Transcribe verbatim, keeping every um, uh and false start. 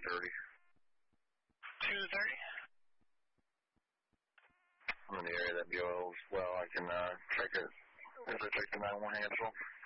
thirty. two thirty? I'm in the area that B O L as well. I can uh, check it as I check the nine one handle.